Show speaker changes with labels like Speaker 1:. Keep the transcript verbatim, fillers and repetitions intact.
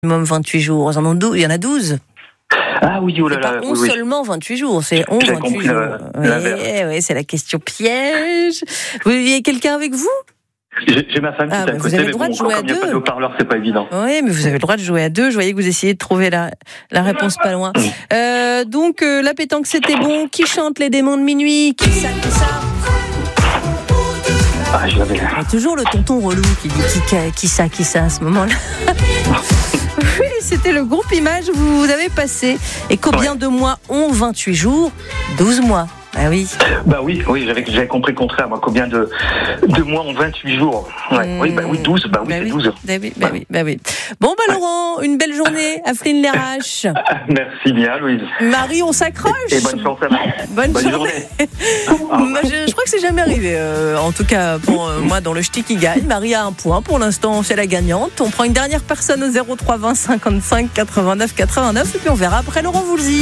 Speaker 1: Minimum vingt-huit jours, il y en a douze.
Speaker 2: Ah oui, oh là là.
Speaker 1: C'est pas onze
Speaker 2: oui, oui.
Speaker 1: seulement vingt-huit jours, c'est onze
Speaker 2: J'ai
Speaker 1: vingt-huit
Speaker 2: compris
Speaker 1: jours.
Speaker 2: la-
Speaker 1: Oui, oui, c'est la question piège. Vous avez quelqu'un avec vous?
Speaker 2: J'ai, j'ai ma femme qui
Speaker 1: Ah,
Speaker 2: est à
Speaker 1: bah,
Speaker 2: côté,
Speaker 1: vous avez
Speaker 2: mais
Speaker 1: le droit
Speaker 2: bon,
Speaker 1: de jouer
Speaker 2: comme
Speaker 1: à
Speaker 2: il n'y a pas
Speaker 1: deux.
Speaker 2: de haut-parleur, c'est pas évident.
Speaker 1: Oui, mais vous avez le droit de jouer à deux. Je voyais que vous essayez de trouver la, la réponse pas loin. Euh, donc, euh, la pétanque, c'était bon. Qui chante les démons de minuit? Qui ça, qui ça?
Speaker 2: Ah, je l'avais.
Speaker 1: Il y a toujours le tonton relou qui dit qui, qui ça, qui ça à ce moment-là. Oui, c'était le groupe Image, vous avez passé. Et combien
Speaker 2: Ouais.
Speaker 1: de mois ont vingt-huit jours? douze mois. Ah oui.
Speaker 2: Bah oui, oui, j'avais, j'avais compris le contraire. Moi, combien de, de mois en vingt-huit jours? Ouais.
Speaker 1: Mmh.
Speaker 2: Oui, bah oui, douze. Bah oui,
Speaker 1: Bah
Speaker 2: c'est
Speaker 1: oui.
Speaker 2: douze.
Speaker 1: Bah oui, bah oui, bah oui. Bon, bah Laurent, une belle journée à Flins-les-Raches.
Speaker 2: Merci bien, Louise.
Speaker 1: Marie, on s'accroche.
Speaker 2: Et bonne chance à vous.
Speaker 1: Bonne,
Speaker 2: Bonne
Speaker 1: journée.
Speaker 2: journée.
Speaker 1: Moi, je, je crois que c'est jamais arrivé, euh, en tout cas pour euh, moi dans le ch'ti qui gagne. Marie a un point, pour l'instant c'est la gagnante. On prend une dernière personne au zéro trois vingt cinquante-cinq quatre-vingt-neuf quatre-vingt-neuf et puis on verra après Laurent Voulzy.